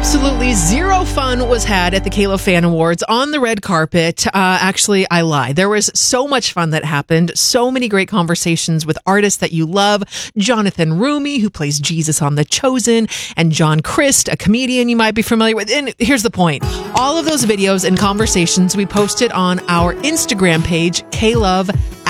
Absolutely zero fun was had at the K-Love Fan Awards on the red carpet. Actually, I lie. There was so much fun that happened. So many great conversations with artists that you love. Jonathan Rumi, who plays Jesus on The Chosen, and John Crist, a comedian you might be familiar with. And here's the point. All of those videos and conversations we posted on our Instagram page, K-Love